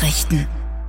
Nachrichten.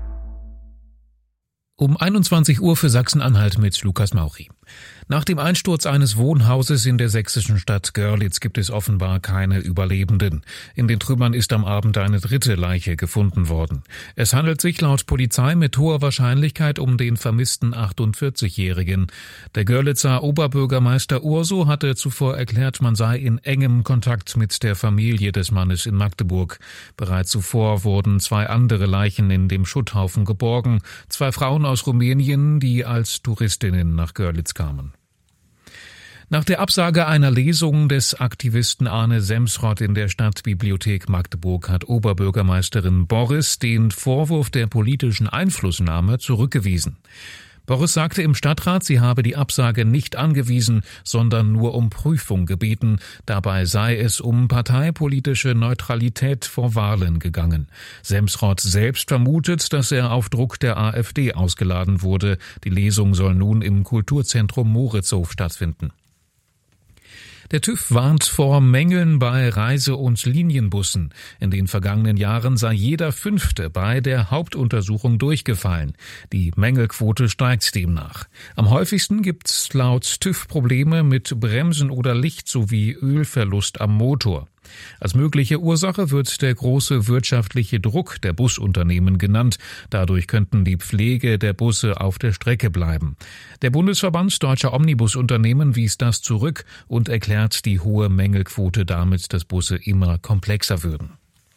Um 21 Uhr für Sachsen-Anhalt mit Lukas Mauchi. Nach dem Einsturz eines Wohnhauses in der sächsischen Stadt Görlitz gibt es offenbar keine Überlebenden. In den Trümmern ist am Abend eine dritte Leiche gefunden worden. Es handelt sich laut Polizei mit hoher Wahrscheinlichkeit um den vermissten 48-Jährigen. Der Görlitzer Oberbürgermeister Urso hatte zuvor erklärt, man sei in engem Kontakt mit der Familie des Mannes in Magdeburg. Bereits zuvor wurden 2 andere Leichen in dem Schutthaufen geborgen. 2 Frauen aus Rumänien, die als Touristinnen nach Görlitz kamen. Nach der Absage einer Lesung des Aktivisten Arne Semsrott in der Stadtbibliothek Magdeburg hat Oberbürgermeisterin Borres den Vorwurf der politischen Einflussnahme zurückgewiesen. Borres sagte im Stadtrat, sie habe die Absage nicht angewiesen, sondern nur um Prüfung gebeten. Dabei sei es um parteipolitische Neutralität vor Wahlen gegangen. Semsrott selbst vermutet, dass er auf Druck der AfD ausgeladen wurde. Die Lesung soll nun im Kulturzentrum Moritzhof stattfinden. Der TÜV warnt vor Mängeln bei Reise- und Linienbussen. In den vergangenen Jahren sei jeder 5. bei der Hauptuntersuchung durchgefallen. Die Mängelquote steigt demnach. Am häufigsten gibt's laut TÜV Probleme mit Bremsen oder Licht sowie Ölverlust am Motor. Als mögliche Ursache wird der große wirtschaftliche Druck der Busunternehmen genannt. Dadurch könnten die Pflege der Busse auf der Strecke bleiben. Der Bundesverband Deutscher Omnibusunternehmen wies das zurück und erklärt die hohe Mängelquote damit, dass Busse immer komplexer würden.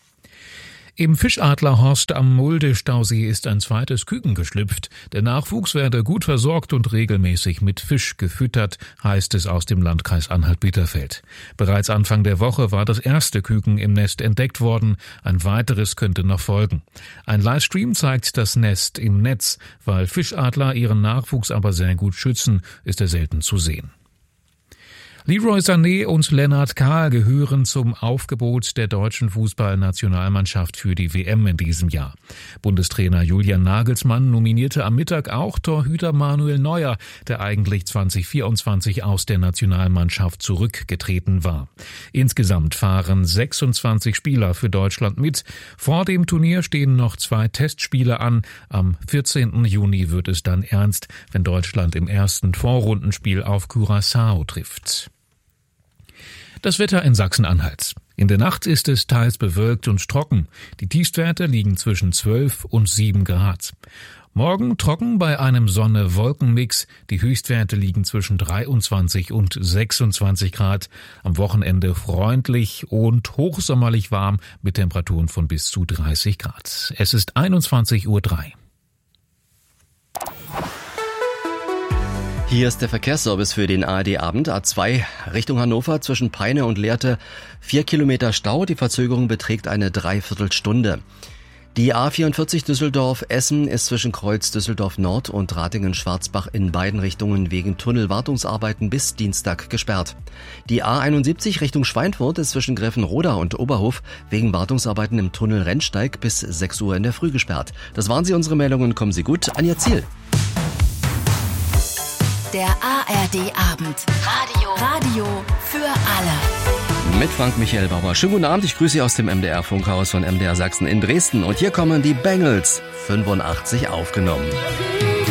Im Fischadlerhorst am Mulde-Stausee ist ein zweites Küken geschlüpft. Der Nachwuchs werde gut versorgt und regelmäßig mit Fisch gefüttert, heißt es aus dem Landkreis Anhalt-Bitterfeld. Bereits Anfang der Woche war das erste Küken im Nest entdeckt worden. Ein weiteres könnte noch folgen. Ein Livestream zeigt das Nest im Netz. Weil Fischadler ihren Nachwuchs aber sehr gut schützen, ist er selten zu sehen. Leroy Sané und Lennart Kahl gehören zum Aufgebot der deutschen Fußballnationalmannschaft für die WM in diesem Jahr. Bundestrainer Julian Nagelsmann nominierte am Mittag auch Torhüter Manuel Neuer, der eigentlich 2024 aus der Nationalmannschaft zurückgetreten war. Insgesamt fahren 26 Spieler für Deutschland mit. Vor dem Turnier stehen noch 2 Testspiele an. Am 14. Juni wird es dann ernst, wenn Deutschland im ersten Vorrundenspiel auf Curaçao trifft. Das Wetter in Sachsen-Anhalt. In der Nacht ist es teils bewölkt und trocken. Die Tiefstwerte liegen zwischen 12 und 7 Grad. Morgen trocken bei einem Sonne-Wolken-Mix. Die Höchstwerte liegen zwischen 23 und 26 Grad. Am Wochenende freundlich und hochsommerlich warm mit Temperaturen von bis zu 30 Grad. Es ist 21:03 Uhr. Hier ist der Verkehrsservice für den ARD-Abend. A2 Richtung Hannover zwischen Peine und Lehrte 4 Kilometer Stau. Die Verzögerung beträgt eine Dreiviertelstunde. Die A44 Düsseldorf-Essen ist zwischen Kreuz Düsseldorf Nord und Ratingen-Schwarzbach in beiden Richtungen wegen Tunnelwartungsarbeiten bis Dienstag gesperrt. Die A71 Richtung Schweinfurt ist zwischen Greffenroda und Oberhof wegen Wartungsarbeiten im Tunnel Rennsteig bis 6 Uhr in der Früh gesperrt. Das waren sie, unsere Meldungen. Kommen Sie gut an Ihr Ziel. Der ARD-Abend. Radio für alle. Mit Frank-Michael Bauer. Schönen guten Abend, ich grüße Sie aus dem MDR-Funkhaus von MDR Sachsen in Dresden. Und hier kommen die Bangles, 85 aufgenommen.